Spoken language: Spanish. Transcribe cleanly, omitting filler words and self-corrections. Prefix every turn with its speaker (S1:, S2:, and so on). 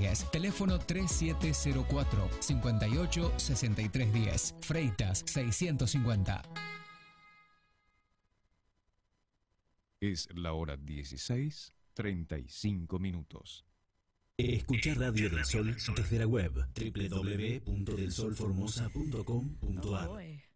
S1: 10. Teléfono 3704 58 63 10. Freitas 650.
S2: Es la hora 16:35.
S3: Escuchar Radio del Sol desde la web www.delsolformosa.com.ar.